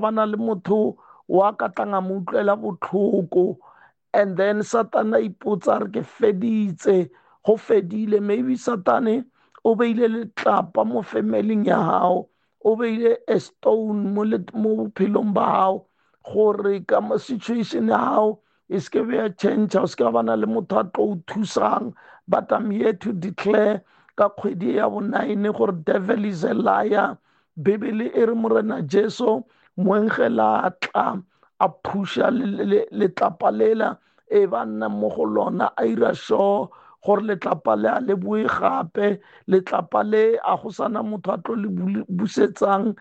bana le motho wa ka tlanga mo utlwela botlhoko, and then Satana ipotsa re ke feditse, go fedile. Maybe Satane o beile letlapa mo familing ya hao, o beile a stone mo bophelong ba hao, gore ka situation ya hao e se ke be ya change, o se ke bana le motho a tlo o thusang. But I'm here to declare ka kgwedi ya bo9 gore devil is a liar. Bibele e re morena Jesu moengela tla a phusha letlapa lela e ba nna mo go lona, a ira sure gore letlapa le a le boe gape, letlapa le a go sana motho a tlo le busetsang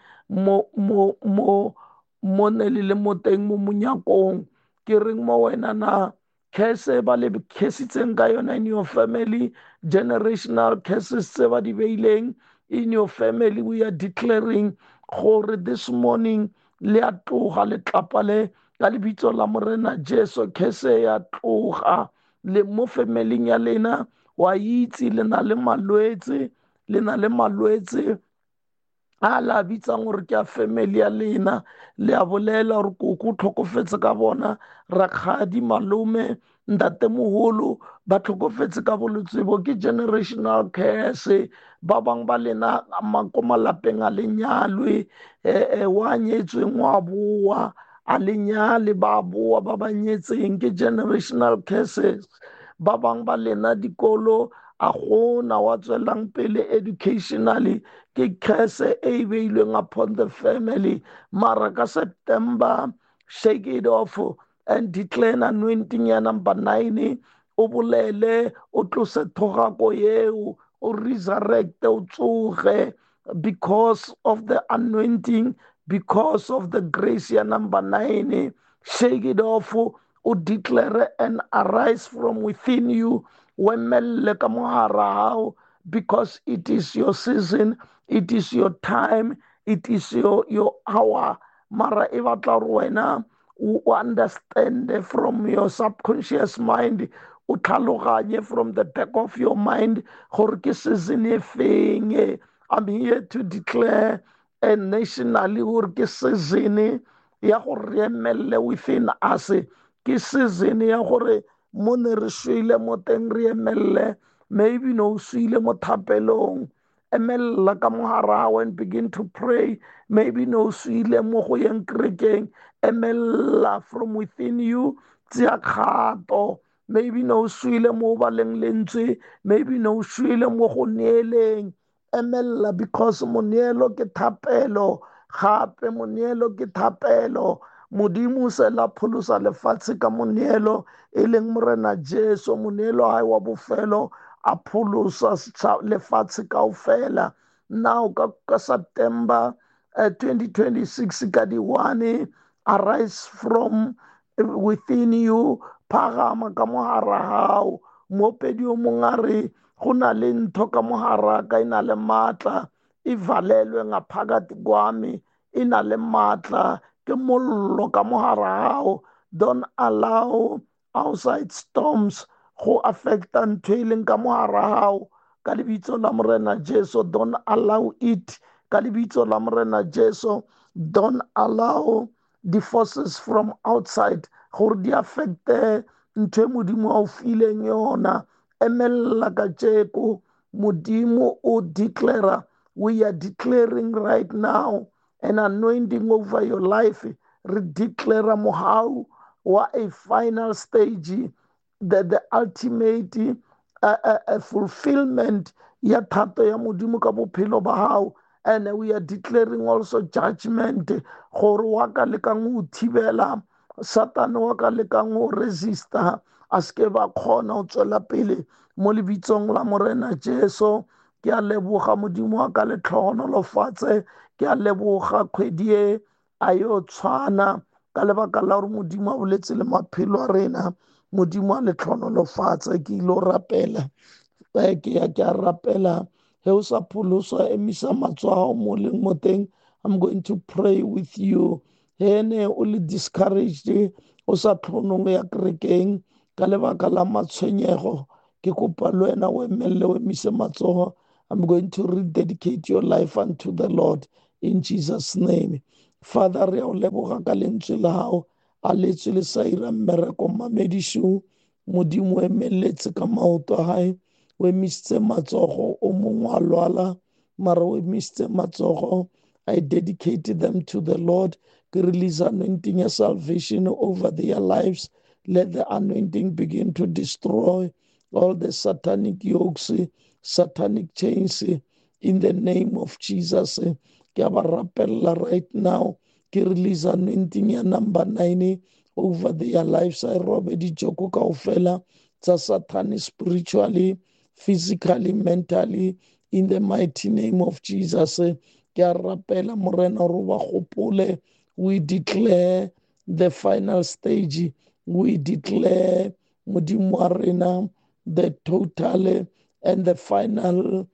mo ne le mo teng mo monyakong. Ke reng mo wena na curse ba le cursitseng ka yona in your family, generational curses tse ba di beileng in your family, we are declaring gore this morning le a tloga letlapa le ka lebitso la morena Jesu. Curse ya tloga le mo familing ya lena, wa itse le na le malwetse a la bitsang gore ke a family ya lena, le a bolela gore koko o tlhokofetse ka bona, rakgadi, malome, ntatemogolo ba tlhokofetse ka bolwetse bo, ke generational curse. Ba bang ba lena ko malapeng a lenyalwe, wa nyetsweng wa boa, a lenyale ba boa ba ba nyetseng, ke generational curses. Ba bang ba lena dikolo a gona wa tswelang pele educationally, ke curse e beilweng upon the family. Mara ka September, shake it off and declare an anointing ya number 9, o bolele, o tlose thogako yeo, o resurrecte, o tsoge because of the anointing, because of the grace ya number 9. Shake it off, o declare and arise from within you, wemelle ka mogara hao, because it is your season, it is your time, it is your hour. Mara e batla gore wena o understand from your subconscious mind, o tlhaloganye from the back of your mind gore ke season e feng. I'm here to declare nationally gore ke season ya gore re emelle within us, ke season ya gore mo ne re shwele mo teng re emelle. Maybe no swile mo thapelong, emella ka mogara and begin to pray. Maybe no swile mo go yeng kerekeng, emella from within you, tsia kgato. Maybe no swile mo baleng lentswe, maybe no swile mo go neeleng, emella, because moneelo ke thapelo, gape moneelo ke thapelo. Modimo se la pholosa lefatshe ka moneelo e leng morena Jesu. Moneelo hae wa bofelo a pholosa lefatshe kaofela. Now ka September 2026 ka di-1, arise from within you, phagama ka mogara hao. Moopedi o mongwe a re go na le ntho ka mogara ka e na le maatla, e valelwe ngaphakathi kwami, e na le maatla, ke mollo ka mogara hao. Don't allow outside storms go affecta ntho e leng ka mogara hao, ka lebitso la morena Jesu. Don't allow it, ka lebitso la morena Jesu. Don't allow the forces from outside gore di affecte ntho e modimo a o fileng yona. Emella ka tjeko, modimo o declare, we are declaring right now an anointing over your life. Re declare mohau wa a final stage, the ultimate fulfillment ya thato ya modimo ka bophelo ba hao. And we are declaring also judgment, gore wa ka lekang o thibela, Satan wa ka lekang o resista, a seke ba kgona o tswela pele mo lebitsong la morena Jesu. Ke a leboga modimo wa ka letlhogonolofatse, ke a leboga kgwedi e a yo tshwana ka lebaka la gore modimo a boletse le maphelo a rena. Modimo a letlhogonolofatse, ke ilo rapela, ke a rapela he o sa pholosa, emisa matsogo mo leng mo teng. I'm going to pray with you. He ne o le discouraged, o sa tlhonong ya kerekeng ka lebaka la matshwenyego, ke kopa le wena o emelle o emise matsogo. I'm going to rededicate your life unto the Lord in Jesus' name. Father, re a o leboga ka lentswe la hao a letswe le sa ira mmereko mmamedišong. Modimo o emeletse ka maoto a hae, o emisitse matsogo, o mongwe a lwala mara o emisitse matsogo. I dedicate them to the Lord. Ke release anointing ya salvation over their lives. Let the anointing begin to destroy all the satanic yokes, satanic chains, in the name of Jesus. Ke a ba rapella right now. Ke release anointing ya number 9 over their lives. I robe dijoko kaofela tsa satani spiritually, physically, mentally, in the mighty name of Jesus. Ke a rapela morena gore ba gopole. We declare the final stage. We declare modimo wa rena the total and the final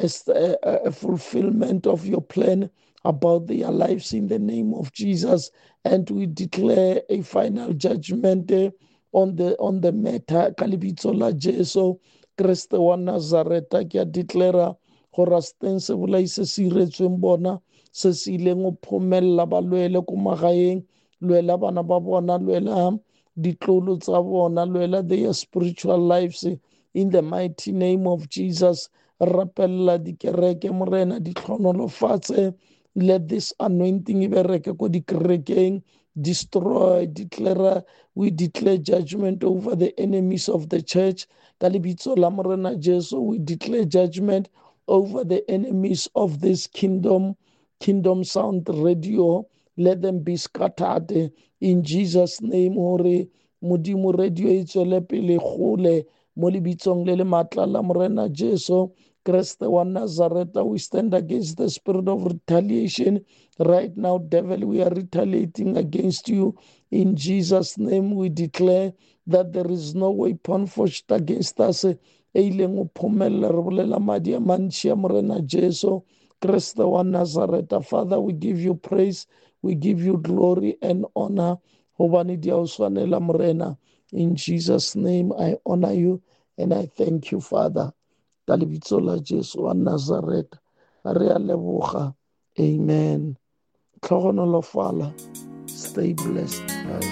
fulfillment of your plan about their lives in the name of Jesus. And we declare a final judgment on the matter. Ka lebitso la Jesu Kriste wa Nazareta, ke a declare gore steng se bolai se se iretsweng bona se se ileng go phomella ba lwele ko magaeng, lwela bana ba bona, lwela ditlolo tsa bona, lwela their spiritual lives in the mighty name of Jesus. Rapella dikereke morena di tlhonolofatse. Let this anointing bereke ko dikerekeng. Destroy, declare, we declare judgment over the enemies of the church. Ka lebitso la morena Jesu, we declare judgment over the enemies of this kingdom sound radio. Let them be scattered in Jesus name. Hore modimo radio e tswele pele gole mo lebitsong le le matla la morena Jesu Kriste wa Nazareta. We stand against the spirit of retaliation right now. Devil, we are retaliating against you in Jesus name. We declare that there is no weapon forged against us e ileng o phomella re bolela madi a mantši a morena Jesu Kriste wa Nazareta. Father, we give you praise, we give you glory and honor. Hobane di a o swanela morena. In Jesus name I honor you and I thank you, Father. Ka lebitso la Jesu wa Nazareta re a leboga. Amen. Tlhogonolofala. Stay blessed. Bye.